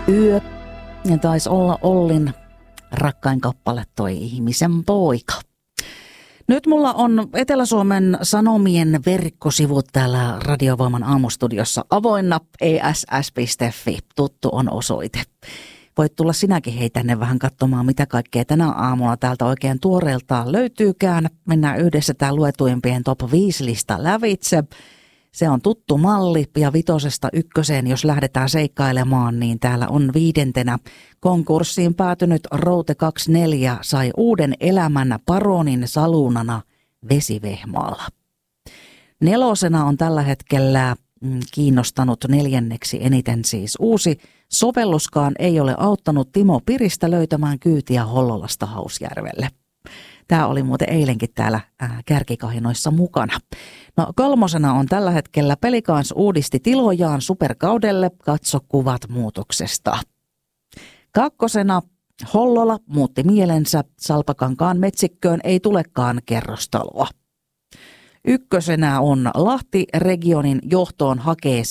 Yö. Ja taisi olla Ollin rakkain kappale toi Ihmisen poika. Nyt mulla on Etelä-Suomen Sanomien verkkosivut täällä Radiovoiman aamustudiossa avoinna ess.fi. Tuttu on osoite. Voit tulla sinäkin tänne vähän katsomaan, mitä kaikkea tänä aamulla täältä oikein tuoreeltaan löytyykään. Mennään yhdessä tää luetuimpien top 5 lista lävitse. Se on tuttu malli ja 5-1, jos lähdetään seikkailemaan, niin täällä on 5. konkurssiin päätynyt Route 24 sai uuden elämän Paronin salunana Vesivehmaalla. 4. on tällä hetkellä kiinnostanut 4. eniten siis uusi sovelluskaan ei ole auttanut Timo Piristä löytämään kyytiä Hollolasta Hausjärvelle. Tämä oli muuten eilenkin täällä kärkikahinoissa mukana. No 3. on tällä hetkellä Pelikans uudisti tilojaan superkaudelle, katso kuvat muutoksesta. 2. Hollola muutti mielensä, Salpakankaan metsikköön ei tulekaan kerrostaloa. 1. on Lahti regionin johtoon hakee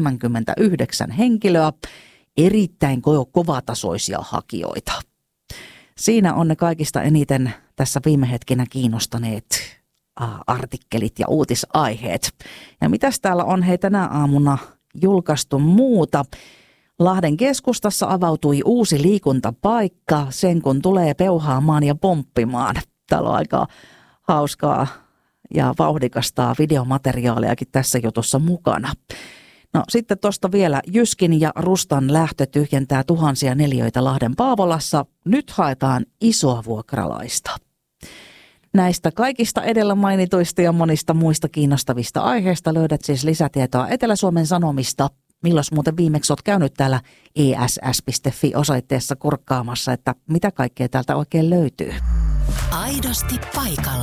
79 henkilöä, erittäin kovatasoisia hakijoita. Siinä on ne kaikista eniten tässä viime hetkinä kiinnostaneet artikkelit ja uutisaiheet. Ja mitäs täällä on tänä aamuna julkaistu muuta? Lahden keskustassa avautui uusi liikuntapaikka, sen kun tulee peuhaamaan ja pomppimaan. Täällä on aika hauskaa ja vauhdikasta videomateriaaliakin tässä jutussa mukana. No sitten tuosta vielä Jyskin ja Rustan lähtö tyhjentää tuhansia neliöitä Lahden Paavolassa. Nyt haetaan isoa vuokralaista. Näistä kaikista edellä mainituista ja monista muista kiinnostavista aiheista löydät siis lisätietoa Etelä-Suomen Sanomista. Milloin muuten viimeksi olet käynyt täällä ess.fi-osoitteessa kurkkaamassa, että mitä kaikkea täältä oikein löytyy? Aidosti paikalla.